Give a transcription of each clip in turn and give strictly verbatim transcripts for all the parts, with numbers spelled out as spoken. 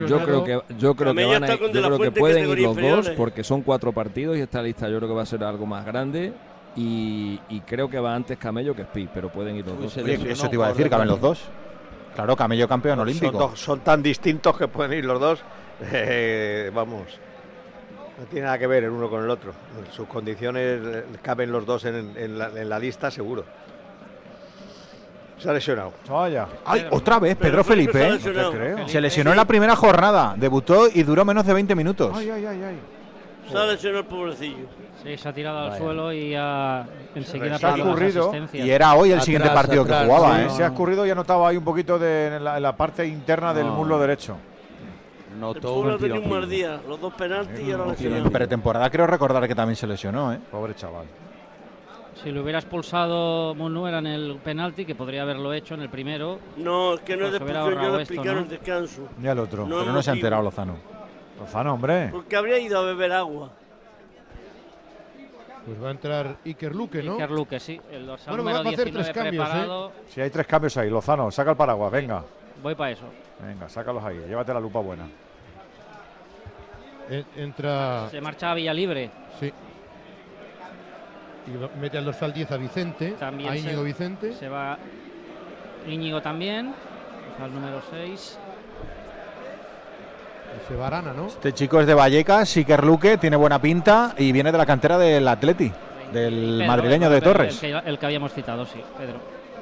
Yo creo que yo creo que van a, yo creo que pueden ir los dos porque son cuatro partidos y esta lista yo creo que va a ser algo más grande y, y creo que va antes Camello que Speed, pero pueden ir los dos. Oye, eso te iba a decir, caben los dos. Claro, Camello campeón son olímpico. Dos, son tan distintos que pueden ir los dos. Eh, vamos, no tiene nada que ver el uno con el otro. En sus condiciones caben los dos en, en, la, en la lista seguro. Se ha lesionado. Vaya. Ay, otra vez, Pedro Felipe. Se, no te creo. Se lesionó en la primera jornada. Debutó y duró menos de veinte minutos. Ay, ay, ay, ay. Se ha lesionado el pobrecillo. Sí, se ha tirado al Vaya. suelo y ha enseguida se ha escurrido. Y era hoy el atrás, siguiente partido atrás, que jugaba. Sí, ¿eh? Se ha escurrido y ha notado ahí un poquito de, en, la, en la parte interna no. del muslo derecho. Notó un tiro un mal día. Los dos penaltis y ahora lesionado. En pretemporada creo recordar que también se lesionó, ¿eh? Pobre chaval. Si lo hubiera expulsado Munuera en el penalti, que podría haberlo hecho en el primero. No, es que no pues es de expulsión, yo lo explicaron ¿no? el descanso. Y al otro. No Pero no se ha enterado Lozano. Lozano, hombre. Porque habría ido a beber agua. Pues va a entrar Iker Luque, ¿no? Iker Luque, sí. El dorsal bueno, número va a hacer tres cambios, preparado. ¿eh? Si hay tres cambios ahí, Lozano, saca el paraguas, venga. Voy para eso. Venga, sácalos ahí, llévate la lupa buena. En, entra... Se marcha a Villalibre. Sí. Y mete al dorsal diez a Vicente, también a Íñigo se, Vicente. Se va Íñigo también, al número seis. Se va Arana, ¿no? Este chico es de Vallecas, Iker Luque, tiene buena pinta y viene de la cantera del Atleti, del Pedro, madrileño Pedro, de Pedro, Torres. El que, el que habíamos citado, sí, Pedro.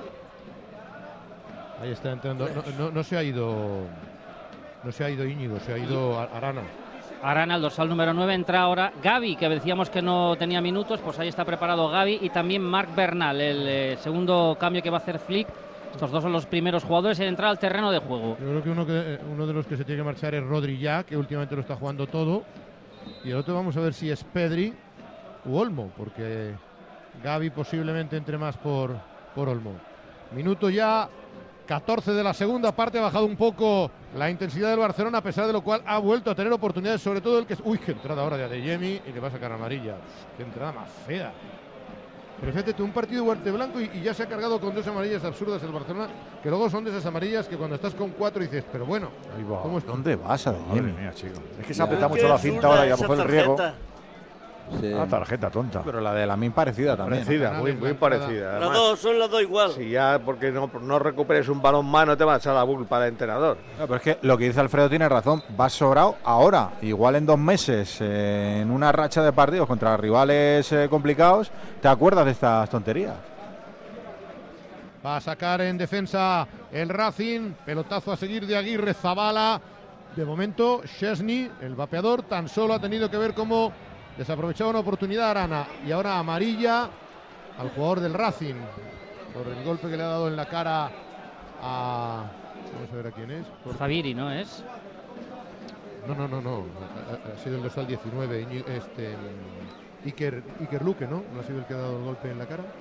Ahí está entrando, no, no, no se ha ido, no se ha ido Íñigo, se ha ido Arana. Arana, el dorsal número nueve, entra ahora Gavi, que decíamos que no tenía minutos, pues ahí está preparado Gavi y también Marc Bernal, el eh, segundo cambio que va a hacer Flick. Estos dos son los primeros jugadores en entrar al terreno de juego. Yo creo que uno, que uno de los que se tiene que marchar es Rodri ya, que últimamente lo está jugando todo. Y el otro vamos a ver si es Pedri u Olmo, porque Gavi posiblemente entre más por, por Olmo. Minuto ya catorce de la segunda parte, ha bajado un poco la intensidad del Barcelona, a pesar de lo cual ha vuelto a tener oportunidades, sobre todo el que... Uy, qué entrada ahora de Adeyemi y le va a sacar amarilla. Qué entrada más fea. Pero fíjate, un partido guante blanco y, y ya se ha cargado con dos amarillas absurdas el Barcelona, que luego son de esas amarillas que cuando estás con cuatro dices, pero bueno, va. ¿Cómo es? ¿Dónde vas, Adeyemi? Mía, chico. Es que se aprieta mucho la cinta ahora y a lo mejor el riego. Sí. Ah, tarjeta tonta. Pero la de la min parecida también. Parecida, muy, muy parecida. Además, las dos son las dos igual. Si ya, porque no, no recuperes un balón más, no te va a echar la culpa del entrenador. No, pero es que lo que dice Alfredo tiene razón. Vas sobrado ahora. Igual en dos meses, eh, en una racha de partidos contra rivales eh, complicados, te acuerdas de estas tonterías. Va a sacar en defensa el Racing. Pelotazo a seguir de Aguirre, Zabala. De momento, Szczesny, el vapeador, tan solo ha tenido que ver cómo desaprovechaba una oportunidad Arana. Y ahora amarilla al jugador del Racing por el golpe que le ha dado en la cara a... Vamos a ver a quién es. Por... Zaviri, ¿no es? No, no, no, no. Ha, ha sido el dorsal diecinueve. Este, Iker, Iker Luque, ¿no? No ha sido el que ha dado el golpe en la cara.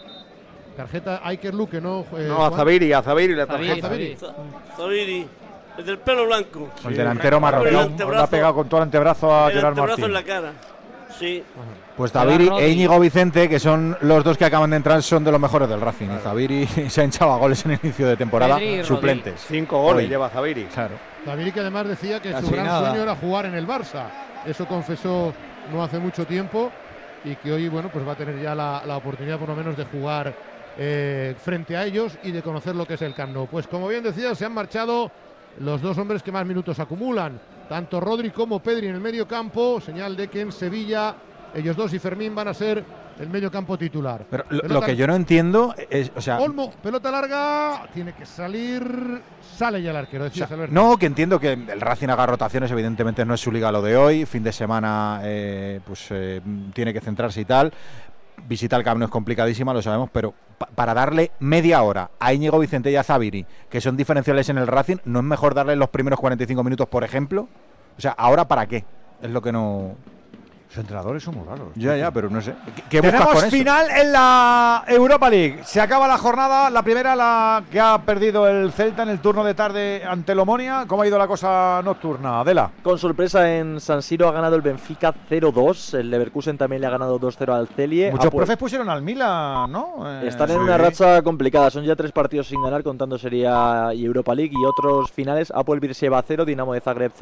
Tarjeta a Iker Luque, ¿no? Eh, no, a Zaviri, a Zaviri la tarjeta. Zaviri. Zaviri. El del pelo blanco. Sí, el delantero marroquí. Le ha pegado con todo el antebrazo a el Gerard antebrazo Martín. en la cara. Sí. Pues Zaviri e Íñigo Vicente, que son los dos que acaban de entrar, son de los mejores del Racing. Claro. Zaviri se ha hinchado a goles en el inicio de temporada, suplentes. Cinco goles Hoy. lleva Zaviri. Claro. Zaviri, que además decía que Casi su gran nada. sueño era jugar en el Barça. Eso confesó no hace mucho tiempo y que hoy, bueno, pues va a tener ya la, la oportunidad por lo menos de jugar eh, frente a ellos y de conocer lo que es el Camp Nou. Pues como bien decía, se han marchado los dos hombres que más minutos acumulan, tanto Rodri como Pedri en el medio campo, señal de que en Sevilla ellos dos y Fermín van a ser el medio campo titular. Pero lo, lo que yo no entiendo es, o sea, Olmo, pelota larga, tiene que salir, sale ya el arquero. O sea, no, que entiendo que el Racing haga rotaciones, evidentemente no es su liga lo de hoy, fin de semana eh, pues eh, tiene que centrarse y tal. Visita el Camp Nou es complicadísima, lo sabemos, pero pa para darle media hora a Íñigo Vicente y a Zaviri, que son diferenciales en el Racing, ¿no es mejor darle los primeros cuarenta y cinco minutos, por ejemplo? O sea, ¿ahora para qué? Es lo que no... Los entrenadores son muy raros. Ya, ya, pero no sé. ¿Qué, qué Tenemos buscas con final eso? en la Europa League. Se acaba la jornada, la primera, la que ha perdido el Celta en el turno de tarde ante el Omonia. ¿Cómo ha ido la cosa nocturna, Adela? Con sorpresa en San Siro ha ganado el Benfica cero dos. El Leverkusen también le ha ganado dos cero al Celje. Muchos Apu profes pusieron al Milan, ¿no? Eh, Están en sí. una racha complicada. Son ya tres partidos sin ganar, contando Serie A y Europa League. Y otros finales: Apoel Beersheva cero, Dinamo de Zagreb cero.